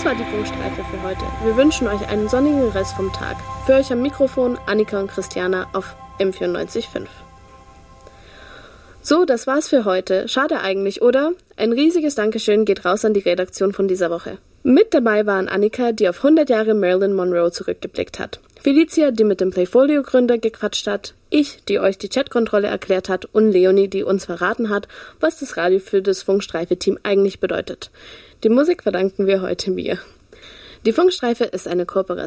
Das war die Funkstreife für heute. Wir wünschen euch einen sonnigen Rest vom Tag. Für euch am Mikrofon Annika und Christiana auf M94.5. So, das war's für heute. Schade eigentlich, oder? Ein riesiges Dankeschön geht raus an die Redaktion von dieser Woche. Mit dabei waren Annika, die auf 100 Jahre Marilyn Monroe zurückgeblickt hat. Felicia, die mit dem Playfolio-Gründer gequatscht hat. Ich, die euch die Chatkontrolle erklärt hat. Und Leonie, die uns verraten hat, was das Radio für das Funkstreife-Team eigentlich bedeutet. Die Musik verdanken wir heute mir. Die Funkstreife ist eine Kooperation